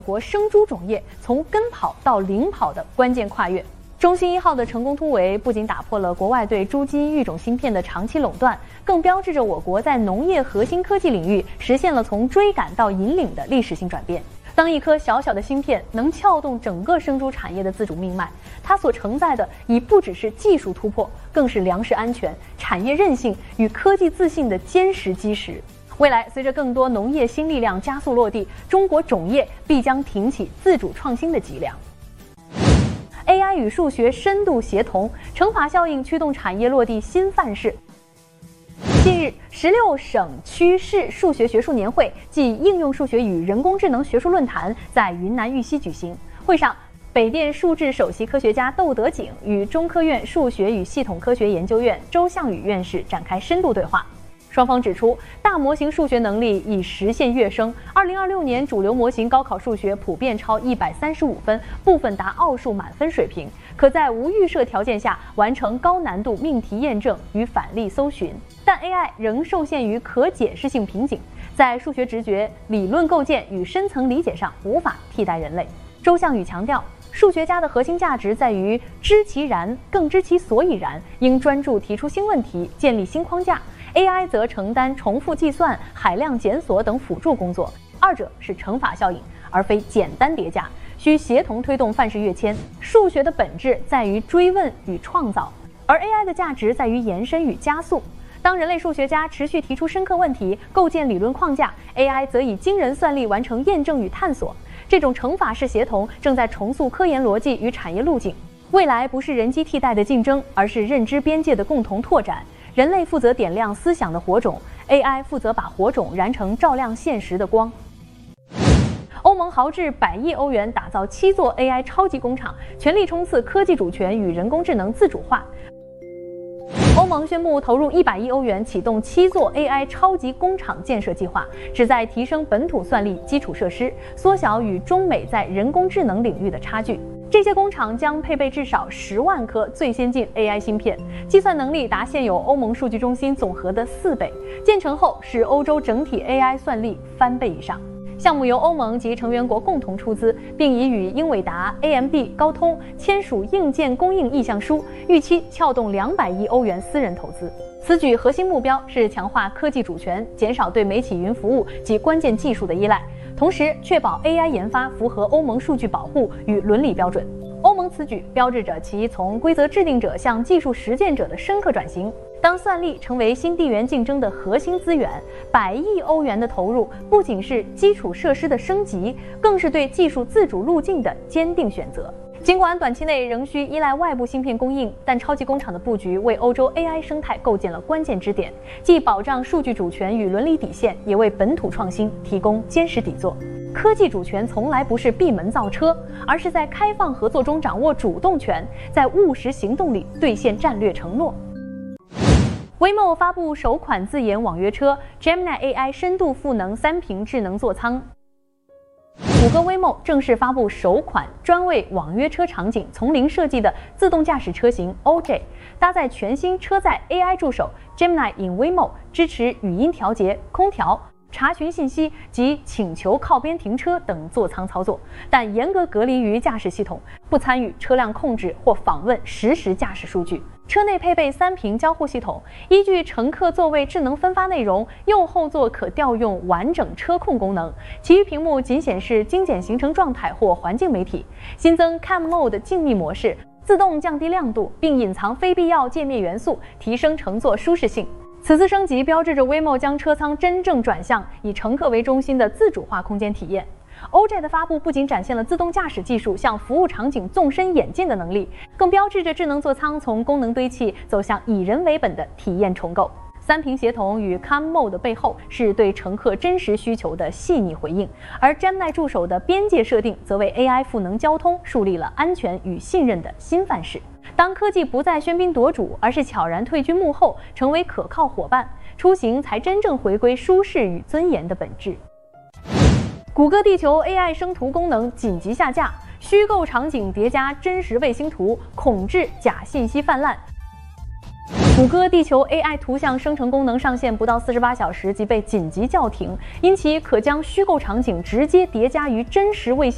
国生猪种业从跟跑到领跑的关键跨越。中信1号的成功突围，不仅打破了国外对猪基育种芯片的长期垄断，更标志着我国在农业核心科技领域实现了从追赶到引领的历史性转变。当一颗小小的芯片能撬动整个生猪产业的自主命脉，它所承载的已不只是技术突破，更是粮食安全、产业韧性与科技自信的坚实基石。未来，随着更多农业新力量加速落地，中国种业必将挺起自主创新的脊梁。AI 与数学深度协同，乘法效应驱动产业落地新范式。近日，16省区市数学学术年会暨应用数学与人工智能学术论坛在云南玉溪举行。会上，北电数智首席科学家窦德景与中科院数学与系统科学研究院周向宇院士展开深度对话。双方指出，大模型数学能力已实现跃升。2026年主流模型高考数学普遍超135分，部分达奥数满分水平，可在无预设条件下完成高难度命题验证与反例搜寻。但 AI 仍受限于可解释性瓶颈，在数学直觉、理论构建与深层理解上无法替代人类。周向宇强调，数学家的核心价值在于知其然，更知其所以然，应专注提出新问题，建立新框架。AI 则承担重复计算、海量检索等辅助工作，二者是乘法效应，而非简单叠加，需协同推动范式跃迁。数学的本质在于追问与创造，而 AI 的价值在于延伸与加速。当人类数学家持续提出深刻问题，构建理论框架， AI 则以惊人算力完成验证与探索。这种乘法式协同正在重塑科研逻辑与产业路径。未来不是人机替代的竞争，而是认知边界的共同拓展。人类负责点亮思想的火种， AI 负责把火种燃成照亮现实的光。欧盟豪掷100亿欧元打造7座 AI 超级工厂，全力冲刺科技主权与人工智能自主化。欧盟宣布投入100亿欧元启动7座 AI 超级工厂建设计划，旨在提升本土算力基础设施，缩小与中美在人工智能领域的差距。这些工厂将配备至少10万颗最先进 AI 芯片，计算能力达现有欧盟数据中心总和的4倍。建成后，使欧洲整体 AI 算力翻倍以上。项目由欧盟及成员国共同出资，并已与英伟达、AMD、高通签署硬件供应意向书，预期撬动200亿欧元私人投资。此举核心目标是强化科技主权，减少对美企云服务及关键技术的依赖，同时确保 AI 研发符合欧盟数据保护与伦理标准。欧盟此举标志着其从规则制定者向技术实践者的深刻转型。当算力成为新地缘竞争的核心资源，100亿欧元的投入不仅是基础设施的升级，更是对技术自主路径的坚定选择。尽管短期内仍需依赖外部芯片供应，但超级工厂的布局为欧洲 AI 生态构建了关键支点，既保障数据主权与伦理底线，也为本土创新提供坚实底座。科技主权从来不是闭门造车，而是在开放合作中掌握主动权，在务实行动里兑现战略承诺。Waymo 发布首款自研网约车 Gemini AI 深度赋能3屏智能座舱。谷歌 Waymo 正式发布首款专为网约车场景从零设计的自动驾驶车型 OJ， 搭载全新车载 AI 助手 Gemini in Waymo， 支持语音调节、空调、查询信息及请求靠边停车等座舱操作，但严格隔离于驾驶系统，不参与车辆控制或访问实时驾驶数据。车内配备3屏交互系统，依据乘客座位智能分发内容，右后座可调用完整车控功能，其余屏幕仅显示精简行程状态或环境媒体。新增 Cam Mode 静谧模式，自动降低亮度，并隐藏非必要界面元素，提升乘坐舒适性。此次升级标志着 Waymo 将车舱真正转向以乘客为中心的自主化空间体验。OJ 的发布不仅展现了自动驾驶技术向服务场景纵深演进的能力，更标志着智能座舱从功能堆砌走向以人为本的体验重构。3屏协同与 Cam Mode 背后是对乘客真实需求的细腻回应，而 Gemini 助手的边界设定则为 AI 赋能交通树立了安全与信任的新范式。当科技不再喧宾夺主，而是悄然退居幕后，成为可靠伙伴，出行才真正回归舒适与尊严的本质。谷歌地球 AI 生图功能紧急下架，虚构场景叠加真实卫星图，恐致假信息泛滥。谷歌地球 AI 图像生成功能上线不到48小时即被紧急叫停，因其可将虚构场景直接叠加于真实卫星